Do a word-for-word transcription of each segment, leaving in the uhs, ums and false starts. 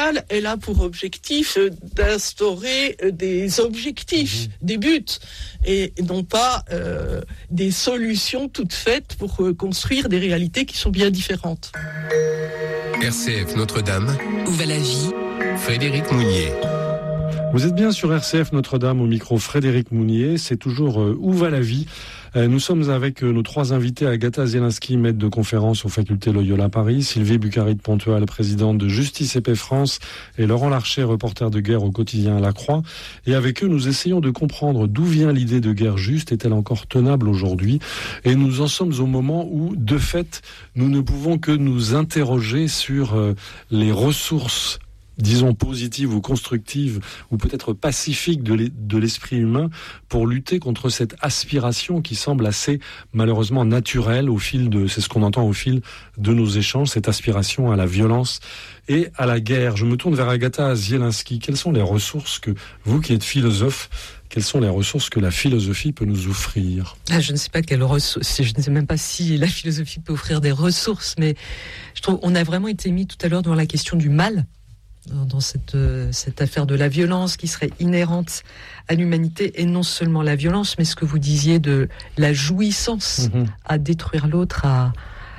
mondiale, elle a pour objectif d'instaurer des objectifs, mmh. des buts, et non pas euh, des solutions toutes faites pour euh, construire des réalités qui sont bien différentes. R C F Notre-Dame. Où va la vie ? Frédéric Mounier. Vous êtes bien sur R C F Notre-Dame, au micro Frédéric Mounier. C'est toujours euh, Où va la vie ? euh, Nous sommes avec euh, nos trois invités, Agatha Zielinski, maître de conférence aux facultés Loyola Paris, Sylvie Bucari de Pontoise, présidente de Justice et Paix France, et Laurent Larcher, reporter de guerre au quotidien La Croix. Et avec eux, nous essayons de comprendre d'où vient l'idée de guerre juste, est-elle encore tenable aujourd'hui ? Et nous en sommes au moment où, de fait, nous ne pouvons que nous interroger sur euh, les ressources, disons positives ou constructives, ou peut-être pacifiques de l'esprit humain, pour lutter contre cette aspiration qui semble assez malheureusement naturelle au fil de, c'est ce qu'on entend au fil de nos échanges, cette aspiration à la violence et à la guerre. Je me tourne vers Agatha Zielinski. Quelles sont les ressources que, vous qui êtes philosophe, quelles sont les ressources que la philosophie peut nous offrir ? Ah, je ne sais pas quelles ressources, je ne sais même pas si la philosophie peut offrir des ressources, mais je trouve qu'on a vraiment été mis tout à l'heure dans la question du mal, dans cette, euh, cette affaire de la violence qui serait inhérente à l'humanité, et non seulement la violence, mais ce que vous disiez de la jouissance mmh. à détruire l'autre, à,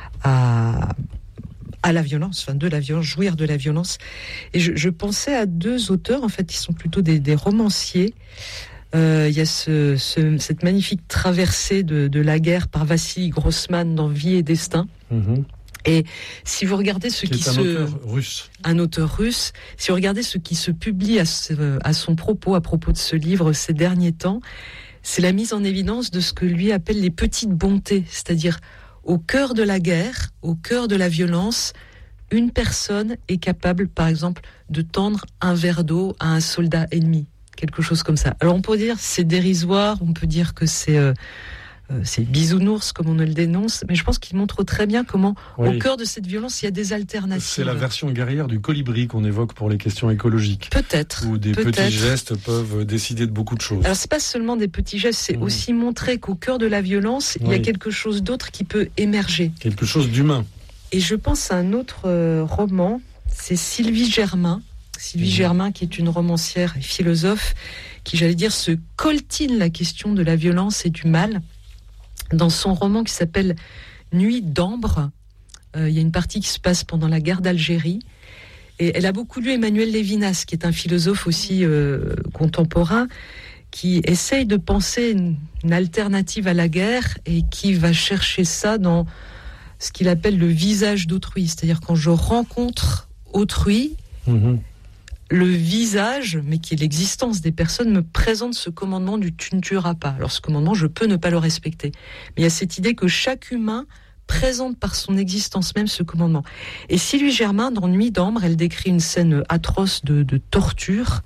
à, à la violence, enfin de la violence, jouir de la violence. Et je, je pensais à deux auteurs, en fait, qui sont plutôt des, des romanciers. Euh, il y a ce, ce, cette magnifique traversée de, de la guerre par Vassili Grossman dans Vie et Destin. Mmh. Et si vous regardez ce qui, qui un se... auteur russe. Un auteur russe. Si vous regardez ce qui se publie à, ce, à son propos, à propos de ce livre ces derniers temps, c'est la mise en évidence de ce que lui appelle les petites bontés. C'est-à-dire, au cœur de la guerre, au cœur de la violence, une personne est capable, par exemple, de tendre un verre d'eau à un soldat ennemi. Quelque chose comme ça. Alors on peut dire c'est dérisoire, on peut dire que c'est... Euh, Euh, c'est bisounours comme on le dénonce, mais je pense qu'il montre très bien comment, oui. au cœur de cette violence, il y a des alternatives. C'est la version guerrière du colibri qu'on évoque pour les questions écologiques. Peut-être. Où des peut-être. petits gestes peuvent décider de beaucoup de choses. Alors c'est pas seulement des petits gestes, c'est mmh. aussi montrer qu'au cœur de la violence, oui. il y a quelque chose d'autre qui peut émerger. Quelque chose d'humain. Et je pense à un autre euh, roman, c'est Sylvie Germain. Sylvie mmh. Germain, qui est une romancière et philosophe, qui, j'allais dire, se coltine la question de la violence et du mal. Dans son roman qui s'appelle Nuit d'ambre, euh, il y a une partie qui se passe pendant la guerre d'Algérie. Et elle a beaucoup lu Emmanuel Lévinas, qui est un philosophe aussi euh, contemporain, qui essaye de penser une, une alternative à la guerre et qui va chercher ça dans ce qu'il appelle le visage d'autrui. C'est-à-dire quand je rencontre autrui, mmh. le visage, mais qui est l'existence des personnes, me présente ce commandement du « tu ne tueras pas ». Alors ce commandement, je peux ne pas le respecter. Mais il y a cette idée que chaque humain présente par son existence même ce commandement. Et Sylvie Germain, dans Nuit d'ambre, elle décrit une scène atroce de, de torture.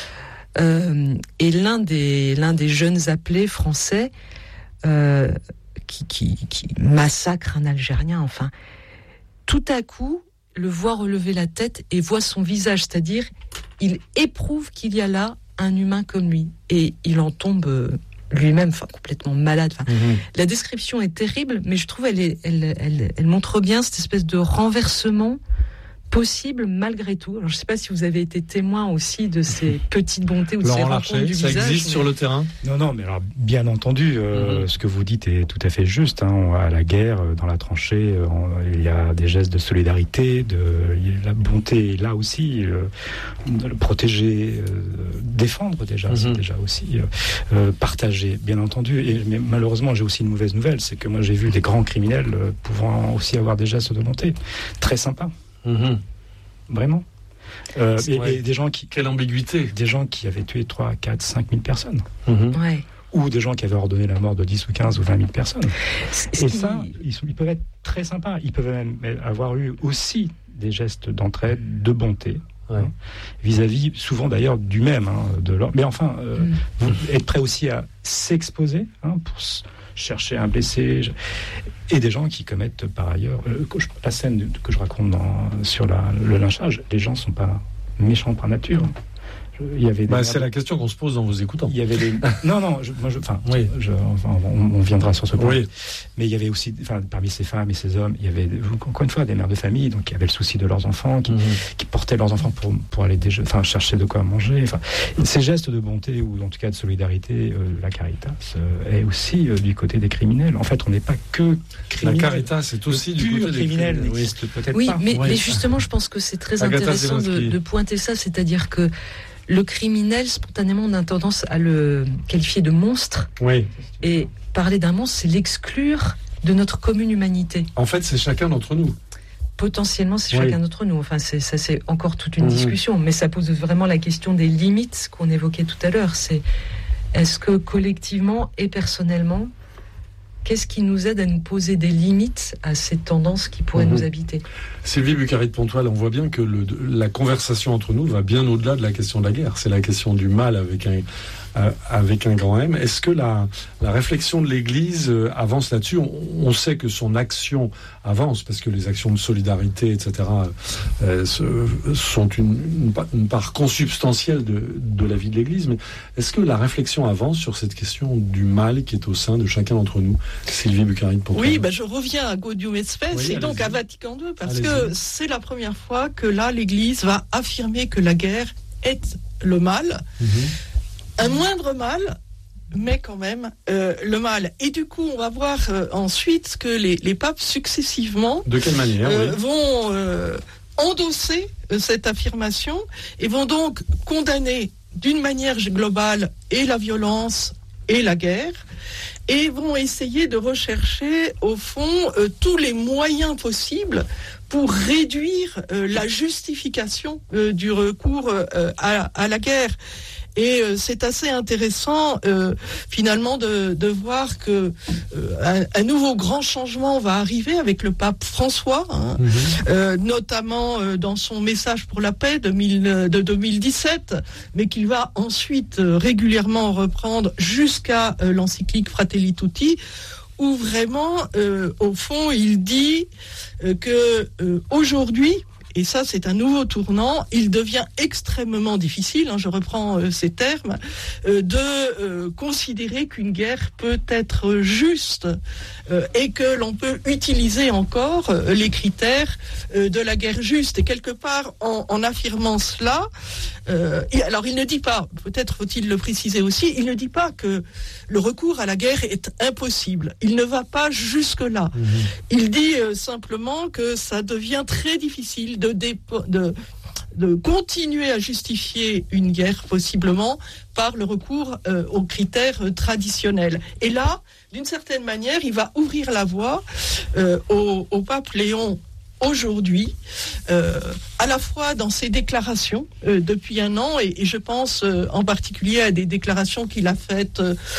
Euh, et l'un des, l'un des jeunes appelés français euh, qui, qui, qui massacre un Algérien, enfin, tout à coup, le voit relever la tête et voit son visage, c'est-à-dire il éprouve qu'il y a là un humain comme lui et il en tombe lui-même, enfin complètement malade. Enfin, mmh. La description est terrible, mais je trouve elle, est, elle, elle, elle montre bien cette espèce de renversement possible malgré tout. Alors, je ne sais pas si vous avez été témoin aussi de ces petites bontés ou de Laurent ces Larcher, rencontres du ça visage. Ça existe mais... sur le terrain ? Non, non, mais alors bien entendu, euh, mm-hmm. ce que vous dites est tout à fait juste. Hein. À la guerre, dans la tranchée, on, il y a des gestes de solidarité, de la bonté là aussi, euh, de le protéger, euh, défendre déjà, mm-hmm. c'est déjà aussi euh, partager, bien entendu. Et mais malheureusement, j'ai aussi une mauvaise nouvelle, c'est que moi j'ai vu des grands criminels euh, pouvant aussi avoir des gestes de bonté très sympas. Mmh. Vraiment. Euh, et, ouais. et des gens qui. Quelle ambiguïté. Des gens qui avaient tué trois, quatre, cinq mille personnes. Mmh. Ouais. Ou des gens qui avaient ordonné la mort de dix ou quinze ou vingt mille personnes. C'est et ça, ils, sont, ils peuvent être très sympas. Ils peuvent même avoir eu aussi des gestes d'entraide, de bonté. Ouais. Hein, vis-à-vis, souvent d'ailleurs, du même. Hein, de leur... Mais enfin, euh, mmh. être prêt aussi à s'exposer hein, pour. Chercher un blessé, et des gens qui commettent par ailleurs euh, la scène que je raconte dans, sur la, le lynchage. Les gens ne sont pas méchants par nature. il y avait. Bah, c'est de... la question qu'on se pose en vous écoutant. Il y avait des... non, non, je, moi, je, enfin, oui. je, enfin, on, on viendra sur ce point. Oui. Mais il y avait aussi, enfin, parmi ces femmes et ces hommes, il y avait encore une fois des mères de famille, donc qui avaient le souci de leurs enfants, qui, mmh. qui portaient leurs enfants pour pour aller déjeuner, enfin, chercher de quoi manger. Enfin, ces gestes de bonté ou en tout cas de solidarité, euh, la Caritas euh, est aussi euh, du côté des criminels. En fait, on n'est pas que criminels. La Caritas, c'est aussi du côté des criminels. N'existe oui. peut-être oui, pas. Mais, oui, mais justement, je pense que c'est très Agatha intéressant de, de pointer ça, c'est-à-dire que le criminel, spontanément, on a tendance à le qualifier de monstre. Oui. Et parler d'un monstre, c'est l'exclure de notre commune humanité. En fait, c'est chacun d'entre nous. Potentiellement, c'est oui. chacun d'entre nous. Enfin, c'est, ça, c'est encore toute une mmh. discussion. Mais ça pose vraiment la question des limites qu'on évoquait tout à l'heure. C'est, est-ce que collectivement et personnellement, qu'est-ce qui nous aide à nous poser des limites à ces tendances qui pourraient mmh. nous habiter ? Sylvie Bucari de Pontoise, on voit bien que le, la conversation entre nous va bien au-delà de la question de la guerre. C'est la question du mal avec un, euh, avec un grand M. Est-ce que la, la réflexion de l'Église euh, avance là-dessus ? on, on sait que son action avance, parce que les actions de solidarité, et cetera, euh, se, sont une, une, une part consubstantielle de, de la vie de l'Église. Mais est-ce que la réflexion avance sur cette question du mal qui est au sein de chacun d'entre nous ? Sylvie Bucari de Pontoise. Oui, ben je reviens à Gaudium et Spes, oui, et donc à Vatican deux, parce allez-y. que c'est la première fois que là, l'Église va affirmer que la guerre est le mal, mmh. un moindre mal, mais quand même euh, le mal. Et du coup, on va voir euh, ensuite que les, les papes successivement de quelle manière, euh, oui. vont euh, endosser euh, cette affirmation et vont donc condamner d'une manière globale et la violence et la guerre, et vont essayer de rechercher, au fond, euh, tous les moyens possibles pour réduire euh, la justification euh, du recours euh, à, à la guerre. Et euh, c'est assez intéressant, euh, finalement, de, de voir que euh, un, un nouveau grand changement va arriver avec le pape François, hein, mmh. euh, notamment euh, dans son message pour la paix de, mille, de deux mille dix-sept, mais qu'il va ensuite euh, régulièrement reprendre jusqu'à euh, l'encyclique Fratelli Tutti, où vraiment, euh, au fond, il dit euh, que euh, aujourd'hui, et ça, c'est un nouveau tournant. Il devient extrêmement difficile, hein, je reprends euh, ces termes, euh, de euh, considérer qu'une guerre peut être juste euh, et que l'on peut utiliser encore euh, les critères euh, de la guerre juste. Et quelque part, en, en affirmant cela, euh, et alors il ne dit pas, peut-être faut-il le préciser aussi, il ne dit pas que le recours à la guerre est impossible. Il ne va pas jusque-là. Mmh. Il dit euh, simplement que ça devient très difficile De, dépo- de, de continuer à justifier une guerre, possiblement, par le recours euh, aux critères euh, traditionnels. Et là, d'une certaine manière, il va ouvrir la voie euh, au, au pape Léon aujourd'hui, euh, à la fois dans ses déclarations euh, depuis un an, et, et je pense euh, en particulier à des déclarations qu'il a faites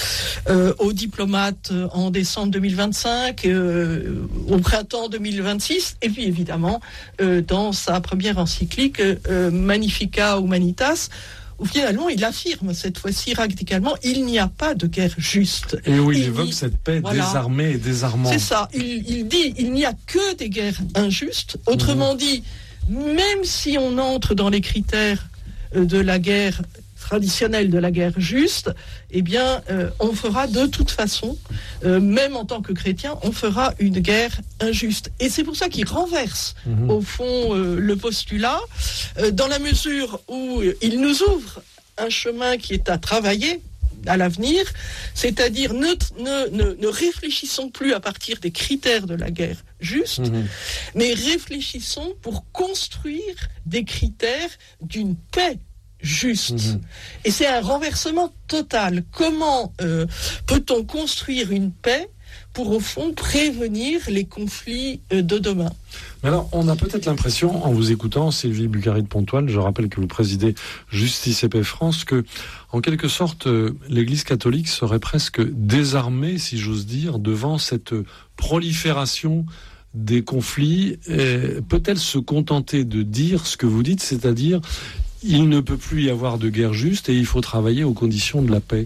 euh, aux diplomates euh, en décembre deux mille vingt-cinq, euh, au printemps deux mille vingt-six, et puis évidemment euh, dans sa première encyclique euh, Magnificat Humanitas, où finalement il affirme cette fois-ci radicalement il n'y a pas de guerre juste. Et où il, il évoque dit, cette paix voilà, désarmée et désarmante. C'est ça, il, il dit il n'y a que des guerres injustes. Autrement mmh. dit, même si on entre dans les critères de la guerre traditionnelle, de la guerre juste, eh bien, euh, on fera de toute façon, euh, même en tant que chrétien, on fera une guerre injuste. Et c'est pour ça qu'il renverse, mmh. au fond, euh, le postulat, euh, dans la mesure où euh, il nous ouvre un chemin qui est à travailler à l'avenir, c'est-à-dire ne, ne, ne, ne réfléchissons plus à partir des critères de la guerre juste, mmh. mais réfléchissons pour construire des critères d'une paix juste. Mmh. Et c'est un renversement total. Comment euh, peut-on construire une paix pour, au fond, prévenir les conflits euh, de demain ? Mais alors, on a peut-être l'impression, en vous écoutant, Sylvie Bucari de Pontoise, je rappelle que vous présidez Justice et Paix France, que, en quelque sorte, euh, l'Église catholique serait presque désarmée, si j'ose dire, devant cette prolifération des conflits. Et peut-elle se contenter de dire ce que vous dites, c'est-à-dire il ne peut plus y avoir de guerre juste et il faut travailler aux conditions de la paix?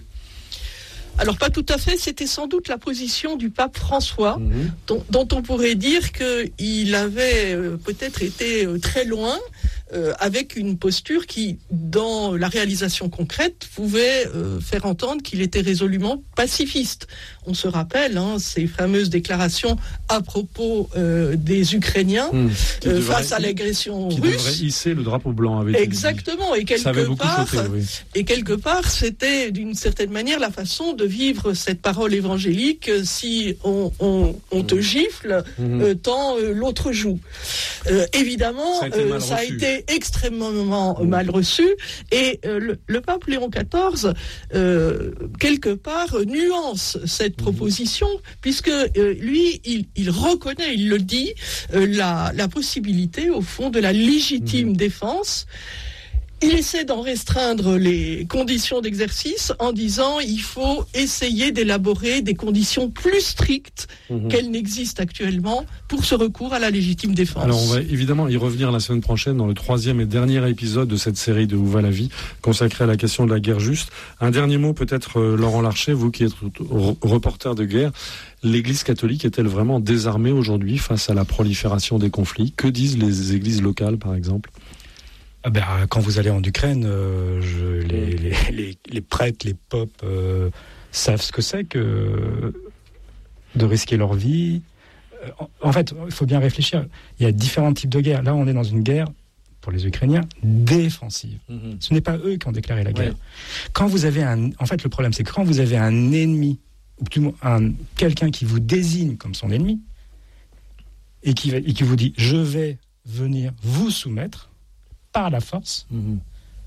Alors pas tout à fait, c'était sans doute la position du pape François, mmh. dont, dont on pourrait dire qu'il avait euh, peut-être été euh, très loin euh, avec une posture qui, dans la réalisation concrète, pouvait euh, faire entendre qu'il était résolument pacifiste. On se rappelle hein, ces fameuses déclarations à propos euh, des Ukrainiens mmh, euh, devrait, face à l'agression qui russe. Qui devrait hisser le drapeau blanc avec Exactement. Et quelque part, choqué, oui. et quelque part, c'était d'une certaine manière la façon de vivre cette parole évangélique. Si on, on, on te gifle, mmh. euh, tant euh, l'autre joue. Euh, évidemment, ça a été, euh, ça a été extrêmement mmh. mal reçu. Et euh, le, le pape Léon quatorze, euh, quelque part, nuance cette mmh. proposition, puisque euh, lui, il, il reconnaît, il le dit, euh, la, la possibilité, au fond, de la légitime mmh. défense. Il essaie d'en restreindre les conditions d'exercice en disant il faut essayer d'élaborer des conditions plus strictes mmh. qu'elles n'existent actuellement pour ce recours à la légitime défense. Alors on va évidemment y revenir la semaine prochaine dans le troisième et dernier épisode de cette série de Où va la vie, consacrée à la question de la guerre juste. Un dernier mot peut-être, euh, Laurent Larcher, vous qui êtes reporter de guerre. L'Église catholique est-elle vraiment désarmée aujourd'hui face à la prolifération des conflits ? Que disent les églises locales par exemple ? Ah ben, quand vous allez en Ukraine, euh, je, les, les, les, les prêtres, les popes euh, savent ce que c'est que de risquer leur vie. En, en fait, il faut bien réfléchir. Il y a différents types de guerres. Là, on est dans une guerre, pour les Ukrainiens, défensive. Mm-hmm. Ce n'est pas eux qui ont déclaré la guerre. Ouais. Quand vous avez un, en fait, le problème, c'est que quand vous avez un ennemi, ou plutôt un, quelqu'un qui vous désigne comme son ennemi, et qui, et qui vous dit « je vais venir vous soumettre », par la force, mmh.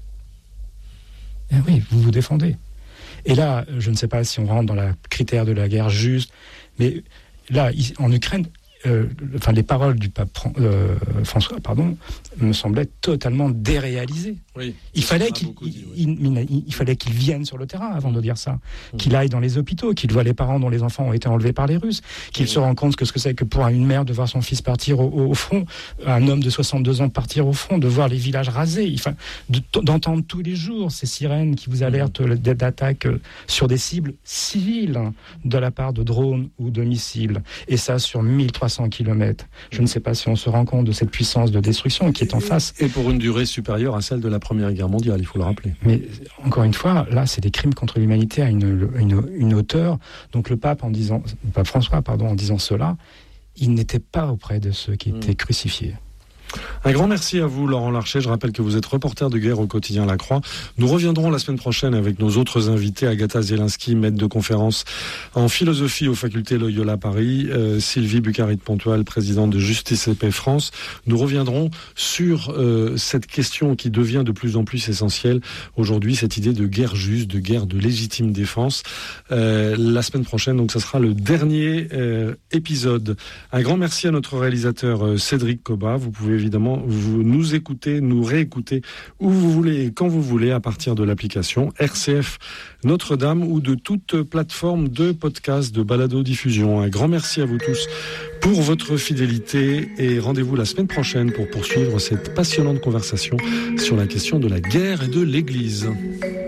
eh oui, vous vous défendez. Et là, je ne sais pas si on rentre dans le critère de la guerre juste, mais là, en Ukraine, euh, enfin, les paroles du pape euh, François, pardon, me semblaient totalement déréalisées. Oui, il fallait qu'il, dit, oui. il, il, il fallait qu'il vienne sur le terrain avant de dire ça, mmh. qu'il aille dans les hôpitaux, qu'il voit les parents dont les enfants ont été enlevés par les Russes, qu'il mmh. se rend compte que ce que c'est que pour une mère de voir son fils partir au, au front, un homme de soixante-deux ans partir au front, de voir les villages rasés, enfin, de, d'entendre tous les jours ces sirènes qui vous alertent mmh. d'attaques sur des cibles civiles de la part de drones ou de missiles, et ça sur mille trois cents kilomètres. Je mmh. ne sais pas si on se rend compte de cette puissance de destruction qui est en face. Et pour une durée supérieure à celle de la Première Guerre mondiale, il faut le rappeler. Mais encore une fois, là, c'est des crimes contre l'humanité à une, une, une hauteur. Donc le pape, en disant, le pape François, pardon, en disant cela, il n'était pas auprès de ceux qui mmh. étaient crucifiés. Un grand merci à vous, Laurent Larcher. Je rappelle que vous êtes reporter de guerre au quotidien La Croix. Nous reviendrons la semaine prochaine avec nos autres invités, Agatha Zielinski, maître de conférence en philosophie aux facultés Loyola Paris, euh, Sylvie Bucarit-Pontoil, présidente de Justice et Paix France. Nous reviendrons sur euh, cette question qui devient de plus en plus essentielle aujourd'hui, cette idée de guerre juste, de guerre de légitime défense. Euh, la semaine prochaine, donc, ça sera le dernier euh, épisode. Un grand merci à notre réalisateur euh, Cédric Coba. Vous pouvez évidemment vous nous écoutez, nous réécoutez où vous voulez et quand vous voulez à partir de l'application R C F Notre-Dame ou de toute plateforme de podcast, de balado-diffusion. Un grand merci à vous tous pour votre fidélité et rendez-vous la semaine prochaine pour poursuivre cette passionnante conversation sur la question de la guerre et de l'Église.